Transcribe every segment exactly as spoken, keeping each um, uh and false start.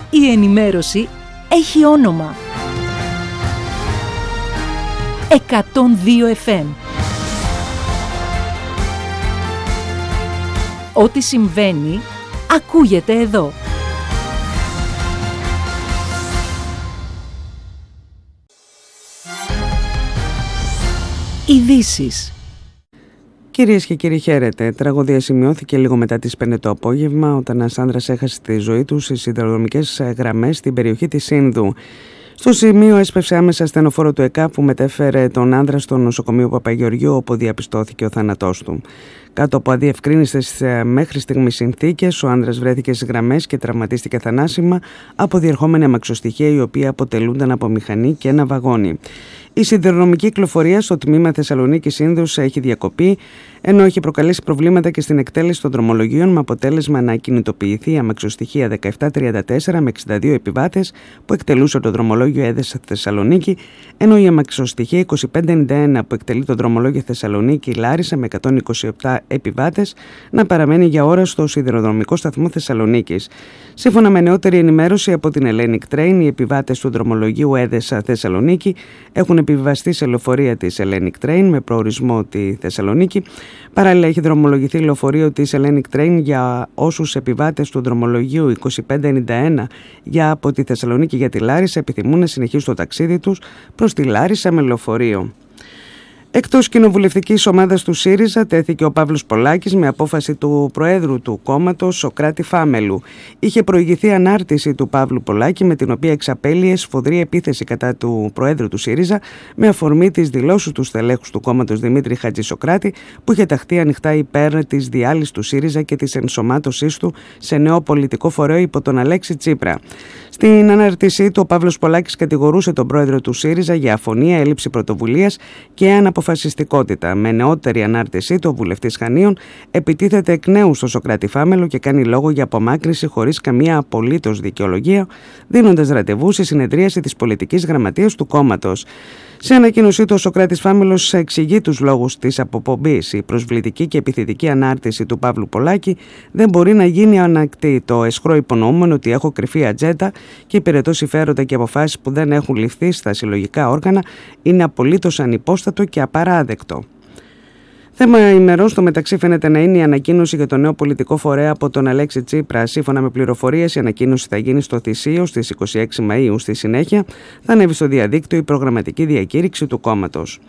Η ενημέρωση έχει όνομα. εκατόν δύο εφ εμ. Ό,τι συμβαίνει, ακούγεται εδώ. Ειδήσεις. Κυρίες και κύριοι, χαίρετε. Τραγωδία σημειώθηκε λίγο μετά τις πέντε το απόγευμα, όταν ένας άνδρας έχασε τη ζωή του στις σιδηροδρομικές γραμμές στην περιοχή της Σύνδου. Στο σημείο έσπευσε άμεσα ασθενοφόρο του ΕΚΑ που μετέφερε τον άνδρα στο νοσοκομείο Παπαγεωργίου, όπου διαπιστώθηκε ο θάνατός του. Κάτω από αδιευκρίνιστες μέχρι στιγμής συνθήκες, ο άνδρας βρέθηκε στις γραμμές και τραυματίστηκε θανάσιμα από διερχόμενη αμαξοστοιχεία, η οποία αποτελούνταν από μηχανή και ένα βαγόνι. Η σιδηροδρομική κυκλοφορία στο τμήμα Θεσσαλονίκη Σύνδους έχει διακοπεί, ενώ έχει προκαλέσει προβλήματα και στην εκτέλεση των δρομολογίων, με αποτέλεσμα να ακινητοποιηθεί η αμαξοστοιχεία δεκαεπτά τριάντα τέσσερα με εξήντα δύο επιβάτες που εκτελούσε το δρομολόγιο Έδεσα Θεσσαλονίκη, ενώ η αμαξοστοιχεία είκοσι πέντε ενενήντα ένα που εκτελεί το δρομολόγιο Θεσσαλονίκη Λάρισα με εκατόν είκοσι επτά επιβάτες να παραμένει για ώρα στο σιδηροδρομικό σταθμό Θεσσαλονίκης. Σύμφωνα με νεότερη ενημέρωση από την Hellenic Train, οι επιβάτες του δρομολογίου Έδεσα Θεσσαλονίκη έχουν επιβιβαστεί σε λεωφορεία της Hellenic Train με προορισμό τη Θεσσαλονίκη. Παράλληλα, έχει δρομολογηθεί λεωφορείο της Hellenic Train για όσους επιβάτες του δρομολογίου είκοσι πέντε ενενήντα ένα για από τη Θεσσαλονίκη για τη Λάρισα επιθυμούν να συνεχίσουν το ταξίδι τους προς τη Λάρισα με λεωφορείο. Εκτός κοινοβουλευτικής ομάδας του ΣΥΡΙΖΑ τέθηκε ο Παύλος Πολάκης με απόφαση του Προέδρου του κόμματος Σωκράτη Φάμελου. Είχε προηγηθεί ανάρτηση του Παύλου Πολάκη, με την οποία εξαπέλυε σφοδρή επίθεση κατά του Προέδρου του ΣΥΡΙΖΑ με αφορμή τις δηλώσεις του στελέχους του κόμματος Δημήτρη Χατζησοκράτη, που είχε ταχθεί ανοιχτά υπέρ της διάλυσης του ΣΥΡΙΖΑ και της ενσωμάτωσής του σε νέο πολιτικό φορέο υπό τον Αλέξη Τσίπρα. Στην ανάρτησή του, ο Παύλος Πολάκης κατηγορούσε τον πρόεδρο του ΣΥΡΙΖΑ για αφωνία, έλλειψη πρωτοβουλίας και αναποφασιστικότητα. Με νεότερη ανάρτησή του, ο βουλευτής Χανίων επιτίθεται εκ νέου στο Σωκράτη Φάμελο και κάνει λόγο για απομάκρυνση χωρίς καμία απολύτως δικαιολογία, δίνοντας ραντεβού στη συνεδρίαση της πολιτικής γραμματείας του κόμματος. Σε ανακοίνωσή του, ο Σωκράτης Φάμελος εξηγεί τους λόγους της αποπομπής. Η προσβλητική και επιθετική ανάρτηση του Παύλου Πολάκη δεν μπορεί να γίνει ανακτή. Το αισχρό υπονοούμενο ότι έχω κρυφή ατζέντα και υπηρετώ συμφέροντα και αποφάσεις που δεν έχουν ληφθεί στα συλλογικά όργανα είναι απολύτως ανυπόστατο και απαράδεκτο. Θέμα ημερών στο μεταξύ φαίνεται να είναι η ανακοίνωση για το νέο πολιτικό φορέα από τον Αλέξη Τσίπρα. Σύμφωνα με πληροφορίες, η ανακοίνωση θα γίνει στο Θησίο στις είκοσι έξι Μαΐου. Στη συνέχεια θα ανέβει στο διαδίκτυο η προγραμματική διακήρυξη του κόμματος.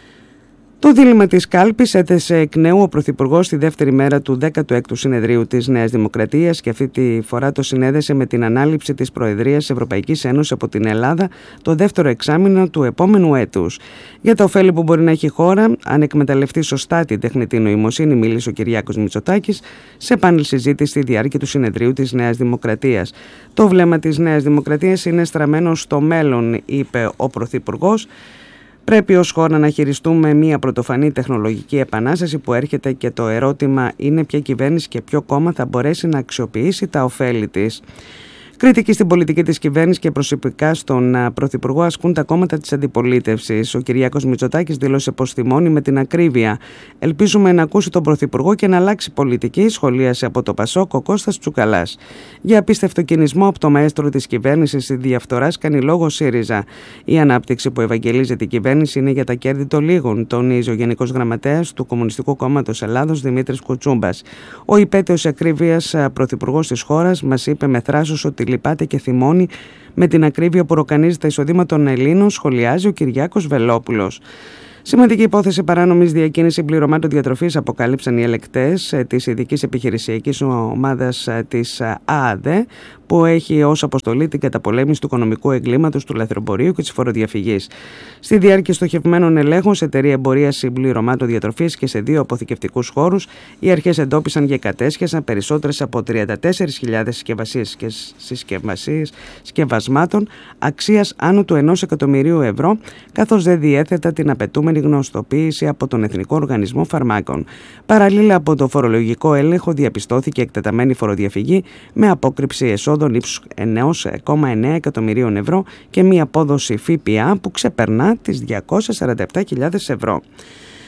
Το δίλημμα της κάλπης έθεσε εκ νέου ο Πρωθυπουργός στη δεύτερη μέρα του δέκατου έκτου συνεδρίου της Νέας Δημοκρατίας, και αυτή τη φορά το συνέδεσε με την ανάληψη της Προεδρίας της Ευρωπαϊκής Ένωσης από την Ελλάδα το δεύτερο εξάμηνο του επόμενου έτους. Για τα ωφέλη που μπορεί να έχει η χώρα αν εκμεταλλευτεί σωστά την τεχνητή νοημοσύνη, μίλησε ο Κυριάκος Μητσοτάκης σε πάνελ συζήτηση στη διάρκεια του συνεδρίου της Νέας Δημοκρατίας. Το βλέμμα της Νέας Δημοκρατίας είναι στραμμένο στο μέλλον, είπε ο Πρωθυπουργός. Πρέπει ως χώρα να χειριστούμε μια πρωτοφανή τεχνολογική επανάσταση που έρχεται, και το ερώτημα είναι ποια κυβέρνηση και ποιο κόμμα θα μπορέσει να αξιοποιήσει τα ωφέλη της. Κριτική στην πολιτική της κυβέρνησης και προσωπικά στον Πρωθυπουργό ασκούν τα κόμματα της αντιπολίτευσης. Ο Κυριάκος Μητσοτάκης δήλωσε πως θυμώνει με την ακρίβεια. Ελπίζουμε να ακούσει τον Πρωθυπουργό και να αλλάξει πολιτική, σχολίασε από το Πασόκ ο Κώστας Τσουκαλάς. Για απίστευτο κινησμό από το μαέστρο της κυβέρνησης τη διαφθοράς κάνει λόγο ΣΥΡΙΖΑ. Η ανάπτυξη που ευαγγελίζεται η κυβέρνηση είναι για τα κέρδη των λίγων, τονίζει ο Γενικός Γραμματέας του Κομμουνιστικού Κόμματος Ελλάδος Δημήτρης Κουτσούμπας. Ο υπέτειος ακρίβειας Πρωθυπουργός της χώρας μας είπε με θράσος ότι λυπάται και θυμώνει με την ακρίβεια που ροκανίζει τα εισοδήματα των Ελλήνων, σχολιάζει ο Κυριάκος Βελόπουλος. Σημαντική υπόθεση παράνομης διακίνησης πληρωμάτων διατροφής αποκάλυψαν οι ελεκτές της Ειδικής Επιχειρησιακής Ομάδας της ΑΑΔΕ, που έχει ως αποστολή την καταπολέμηση του οικονομικού εγκλήματος, του λαθρεμπορίου και της φοροδιαφυγής. Στη διάρκεια στοχευμένων ελέγχων σε εταιρεία εμπορίας συμπληρωμάτων διατροφής και σε δύο αποθηκευτικούς χώρους, οι αρχές εντόπισαν και κατέσχεσαν περισσότερες από τριάντα τέσσερις χιλιάδες συσκευασίες και συσκευασίες συσκευασμάτων αξίας άνω του ενός εκατομμυρίου ευρώ, καθώς δεν διέθετα την απαιτούμενη γνωστοποίηση από τον Εθνικό Οργανισμό Φαρμάκων. Παραλλήλα, από το φορολογικό έλεγχο διαπιστώθηκε εκτεταμένη φοροδιαφυγή με απόκρυψη εσόδων ύψους εννέα κόμμα εννέα εκατομμυρίων ευρώ και μία απόδοση ΦΠΑ που ξεπερνά τις διακόσιες σαράντα επτά χιλιάδες ευρώ.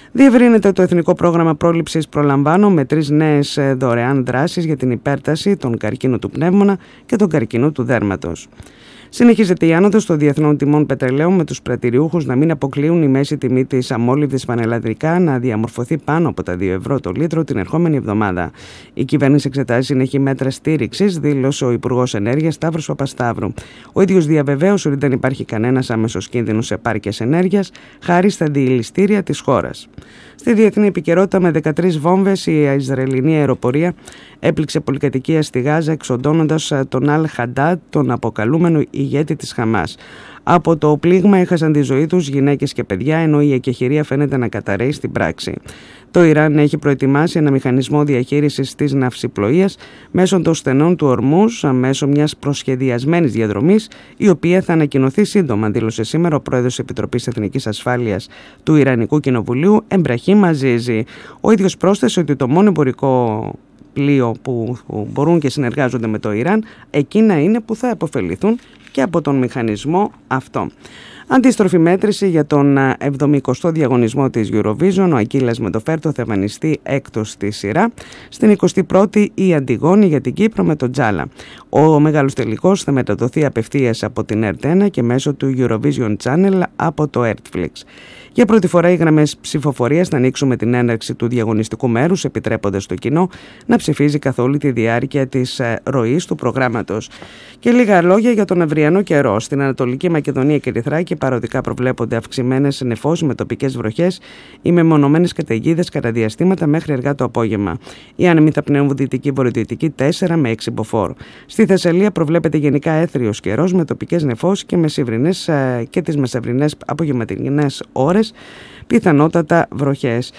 Διευρύνεται το Εθνικό Πρόγραμμα Πρόληψης Προλαμβάνω με τρεις νέες δωρεάν δράσεις για την υπέρταση, τον καρκίνο του πνεύμονα και τον καρκίνο του δέρματος. Συνεχίζεται η άνοδος των διεθνών τιμών πετρελαίου, με τους πρατηριούχους να μην αποκλείουν η μέση τιμή της αμόλυβδης πανελλαδικά να διαμορφωθεί πάνω από τα δύο ευρώ το λίτρο την ερχόμενη εβδομάδα. Η κυβέρνηση εξετάζει συνεχή μέτρα στήριξης, δήλωσε ο Υπουργός Ενέργειας Σταύρος Παπασταύρου. Ο ίδιος διαβεβαίωσε ότι δεν υπάρχει κανένας άμεσος κίνδυνος επάρκειας ενέργειας, χάρη στα διελιστήρια της χώρας. Στη διεθνή επικαιρότητα, με δεκατρείς βόμβες, η Ισραηλινή αεροπορία έπληξε πολυκατοικία στη Γάζα, εξοντώνοντας τον Αλ Χαντάντ, τον αποκαλούμενο ηγέτη της Χαμάς. Από το πλήγμα έχασαν τη ζωή τους γυναίκες και παιδιά, ενώ η εκεχηρία φαίνεται να καταρρέει στην πράξη. Το Ιράν έχει προετοιμάσει ένα μηχανισμό διαχείρισης της ναυσιπλοείας μέσω των στενών του Ορμούζ, μέσω μιας προσχεδιασμένης διαδρομής, η οποία θα ανακοινωθεί σύντομα, δήλωσε σήμερα ο πρόεδρος της Επιτροπής Εθνικής Ασφάλειας του Ιρανικού Κοινοβουλίου, Εμπραχίμ Αζίζη. Ο ίδιος πρόσθεσε ότι το μόνο εμπορικό πλοίο που μπορούν και συνεργάζονται με το Ιράν, εκείνα είναι που θα επωφεληθούν και από τον μηχανισμό αυτό. Αντίστροφη μέτρηση για τον εβδομηκοστό διαγωνισμό της Eurovision. Ο Ακύλας Μεντοφέρτο θα εμφανιστεί έκτος στη σειρά. Στην εικοστή πρώτη η Αντιγόνη για την Κύπρο με τον Τζάλα. Ο μεγάλος τελικός θα μεταδοθεί απευθείας από την Ερτ ένα και μέσω του Eurovision Channel από το Netflix. Για πρώτη φορά οι γραμμές ψηφοφορίας θα ανοίξουν με την έναρξη του διαγωνιστικού μέρους, επιτρέποντας στο κοινό να ψηφίζει καθ' όλη τη διάρκεια της ροής του προγράμματος. Και λίγα λόγια για τον αυριανό καιρό. Στην Ανατολική Μακεδονία και τη Θράκη παροδικά προβλέπονται αυξημένες νεφώσεις με τοπικές βροχές ή μεμονωμένες καταιγίδες κατά διαστήματα μέχρι αργά το απόγευμα. Οι άνεμοι θα πνέουν δυτική βορειοδυτική τέσσερα με έξι μποφόρ. Στη Θεσσαλία προβλέπεται γενικά έθριος καιρός με τοπικές νεφώσεις και μεσημβρινές και τις μεσημβρινές απογευματινές ώρες, πιθανότατα βροχές.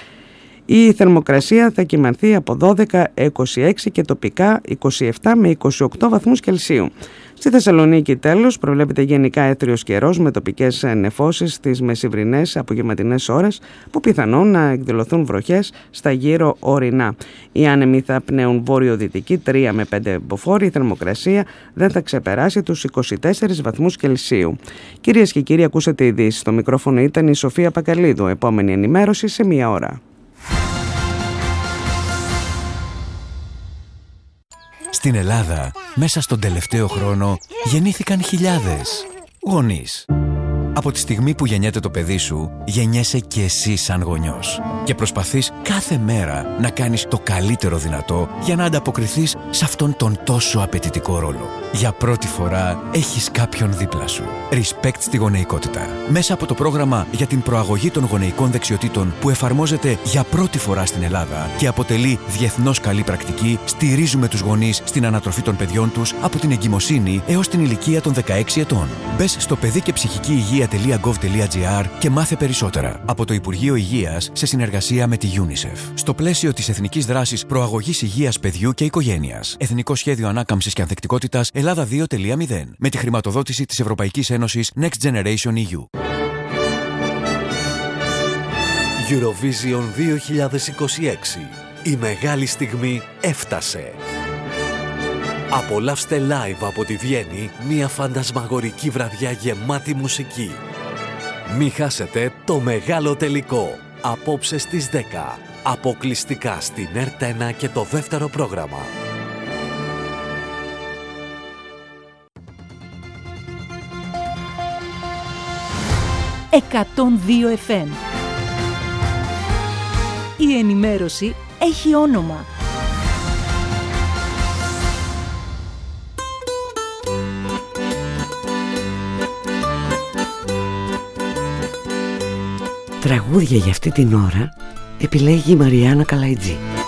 Η θερμοκρασία θα κυμανθεί από δώδεκα με είκοσι έξι και τοπικά είκοσι επτά με είκοσι οκτώ βαθμούς Κελσίου. Στη Θεσσαλονίκη τέλος προβλέπεται γενικά έθριος καιρός με τοπικές νεφώσεις στις μεσημβρινές απογευματινές ώρες που πιθανόν να εκδηλωθούν βροχές στα γύρω ορεινά. Οι άνεμοι θα πνέουν βόρειο-δυτική τρία με πέντε μποφόρ. Η θερμοκρασία δεν θα ξεπεράσει τους είκοσι τέσσερις βαθμούς Κελσίου. Κυρίες και κύριοι, ακούσατε ειδήσεις. Στο μικρόφωνο ήταν η Σοφία Πακαλίδου. Επόμενη ενημέρωση σε μία ώρα. Στην Ελλάδα, μέσα στον τελευταίο χρόνο, γεννήθηκαν χιλιάδες γονείς. Από τη στιγμή που γεννιέται το παιδί σου, γεννιέσαι και εσύ σαν γονιός. Και προσπαθείς κάθε μέρα να κάνεις το καλύτερο δυνατό για να ανταποκριθείς σε αυτόν τον τόσο απαιτητικό ρόλο. Για πρώτη φορά έχεις κάποιον δίπλα σου. Respect στη γονεϊκότητα. Μέσα από το πρόγραμμα για την προαγωγή των γονεϊκών δεξιοτήτων που εφαρμόζεται για πρώτη φορά στην Ελλάδα και αποτελεί διεθνώς καλή πρακτική, στηρίζουμε τους γονείς στην ανατροφή των παιδιών τους από την εγκυμοσύνη έως την ηλικία των δεκαέξι ετών. Μπες στο παιδί και ψυχική υγεία τελεία γκοβ τελεία τζι άρ και μάθε περισσότερα. Από το Υπουργείο Υγείας σε συνεργασία με τη UNICEF. Στο πλαίσιο της Εθνικής Δράσης Προαγωγής Υγείας Παιδιού και Οικογένειας. Εθνικό Σχέδιο Ανάκαμψης και Ανθεκτικότητας Ελλάδα δύο τελεία μηδέν. Με τη χρηματοδότηση της Ευρωπαϊκής Ένωσης Next Generation ι γιου. Eurovision δύο χιλιάδες είκοσι έξι. Η μεγάλη στιγμή έφτασε. Απολαύστε live από τη Βιέννη μια φαντασμαγορική βραδιά γεμάτη μουσική. Μη χάσετε το μεγάλο τελικό. Απόψε στις δέκα. Αποκλειστικά στην Ερτ ένα και το δεύτερο πρόγραμμα. εκατόν δύο εφ εμ. Η ενημέρωση έχει όνομα. Τραγούδια για αυτή την ώρα επιλέγει η Μαριάννα Καλαϊτζή.